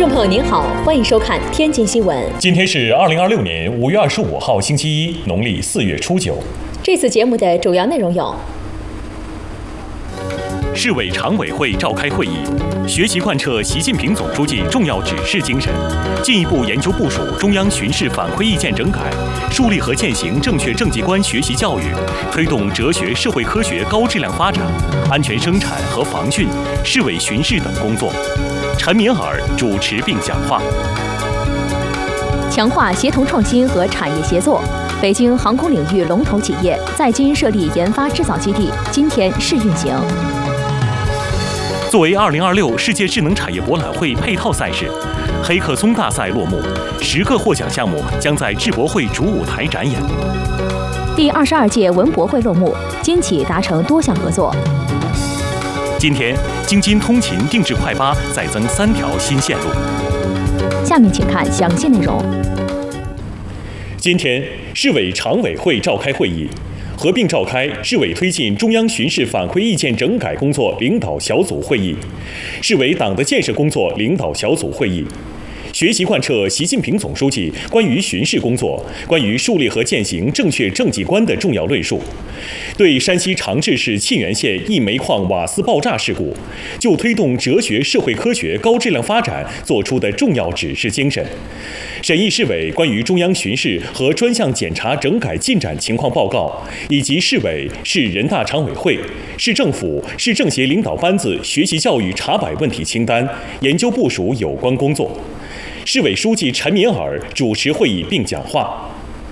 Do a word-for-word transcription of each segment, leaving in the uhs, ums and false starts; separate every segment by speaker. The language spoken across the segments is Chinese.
Speaker 1: 众朋友您好，欢迎收看天津新闻。
Speaker 2: 今天是二零二六年五月二十五号，星期一，农历四月初九。
Speaker 1: 这次节目的主要内容有：
Speaker 2: 市委常委会召开会议，学习贯彻习近平总书记重要指示精神，进一步研究部署中央巡视反馈意见整改，树立和践行正确政绩观学习教育，推动哲学社会科学高质量发展，安全生产和防汛、市委巡视等工作。陈敏尔主持并讲话。
Speaker 1: 强化协同创新和产业协作。北京航空领域龙头企业在京设立研发制造基地，今天试运行。
Speaker 2: 作为二零二六世界智能产业博览会配套赛事，黑客松大赛落幕，十个获奖项目将在智博会主舞台展演。
Speaker 1: 第二十二届文博会落幕，京企达成多项合作。
Speaker 2: 今天，京津通勤定制快八再增三条新线路。
Speaker 1: 下面请看详细内容。
Speaker 2: 今天，市委常委会召开会议，合并召开市委推进中央巡视反馈意见整改工作领导小组会议、市委党的建设工作领导小组会议。学习贯彻习近平总书记关于巡视工作、关于树立和践行正确政绩观的重要论述，对山西长治市沁源县一煤矿瓦斯爆炸事故，就推动哲学社会科学高质量发展作出的重要指示精神，审议市委关于中央巡视和专项检查整改进展情况报告，以及市委、市人大常委会、市政府、市政协领导班子学习教育查摆问题清单，研究部署有关工作。市委书记陈敏尔主持会议并讲话。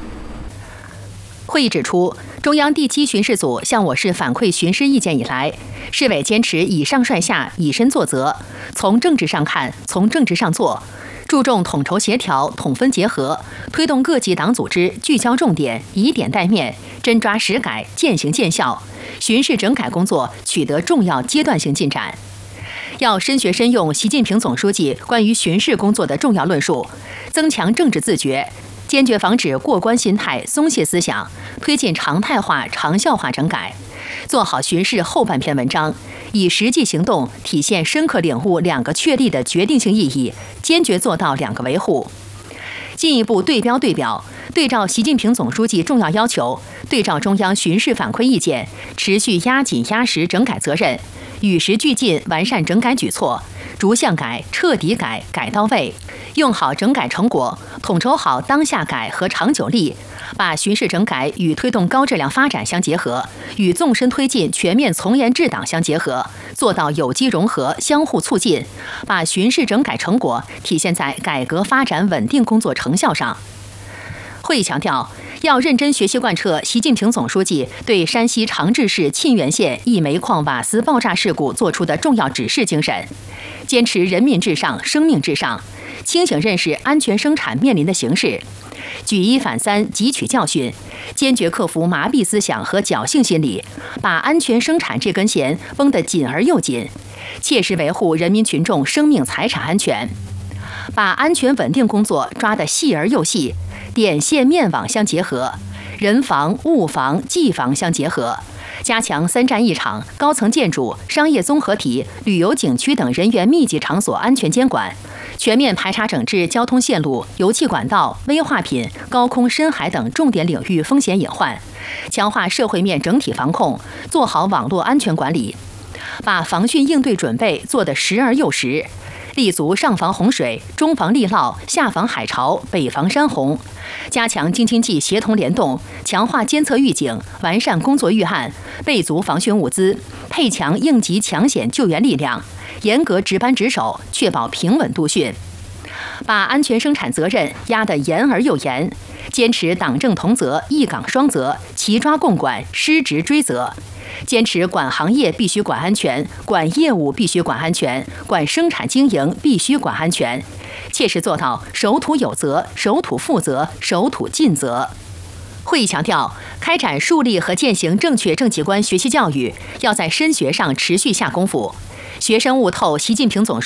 Speaker 3: 会议指出，中央第七巡视组向我市反馈巡视意见以来，市委坚持以上率下、以身作则，从政治上看，从政治上做，注重统筹协调、统分结合，推动各级党组织聚焦重点、以点带面、真抓实改、渐行渐效，巡视整改工作取得重要阶段性进展。要深学深用习近平总书记关于巡视工作的重要论述，增强政治自觉，坚决防止过关心态、松懈思想，推进常态化、长效化整改，做好巡视后半篇文章，以实际行动体现深刻领悟两个确立的决定性意义，坚决做到两个维护。进一步对标对表，对照习近平总书记重要要求，对照中央巡视反馈意见，持续压紧压实整改责任，与时俱进完善整改举措，逐项改、彻底改、改到位，用好整改成果，统筹好当下改和长久力，把巡视整改与推动高质量发展相结合，与纵深推进全面从严治党相结合，做到有机融合、相互促进，把巡视整改成果体现在改革发展稳定工作成效上。会议强调，要认真学习贯彻习近平总书记对山西长治市沁源县一煤矿瓦斯爆炸事故作出的重要指示精神，坚持人民至上、生命至上，清醒认识安全生产面临的形势，举一反三，汲取教训，坚决克服麻痹思想和侥幸心理，把安全生产这根弦绷得紧而又紧，切实维护人民群众生命财产安全，把安全稳定工作抓得细而又细，点线面网相结合，人防、物防、技防相结合，加强三战一场、高层建筑、商业综合体、旅游景区等人员密集场所安全监管，全面排查整治交通线路、油气管道、危化品、高空深海等重点领域风险隐患，强化社会面整体防控，做好网络安全管理，把防汛应对准备做得实而又实，立足上防洪水、中防利涝、下防海潮、北防山洪，加强京津冀协同联动，强化监测预警，完善工作预案，备足防汛物资，配强应急抢险救援力量，严格值班值守，确保平稳度汛，把安全生产责任压得严而又严，坚持党政同责、一岗双责、齐抓共管、失职追责，坚持管行业必须管安全，管业务必须管安全，管生产经营必须管安全，切实做到守土有责、守土负责、守土尽责。会议强调，开展树立和践行正确政绩观学习教育，要在深学上持续下功夫，学生悟透习近平总书记